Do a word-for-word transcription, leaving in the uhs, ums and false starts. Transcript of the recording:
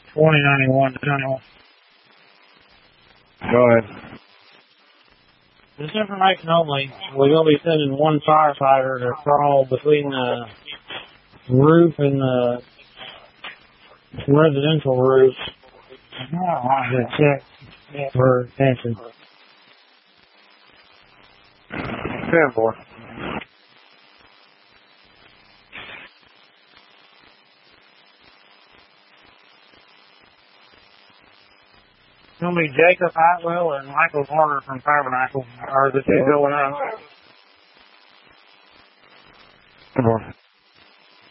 twenty ninety-one. Go ahead. This information only. We're going to be sending one firefighter to crawl between the roof and the residential roof. I wanted to check for attention. ten four. It's going to be Jacob Atwell and Michael Horner from Tabernacle. Are the two going out? ten four.